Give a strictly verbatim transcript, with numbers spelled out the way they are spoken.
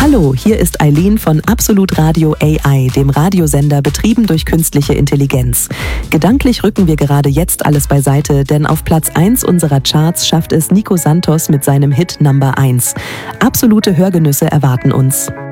Hallo, hier ist Eileen von Absolut Radio A I, dem Radiosender betrieben durch künstliche Intelligenz. Gedanklich rücken wir gerade jetzt alles beiseite, denn auf Platz eins unserer Charts schafft es Nico Santos mit seinem Hit Number eins. Absolute Hörgenüsse erwarten uns.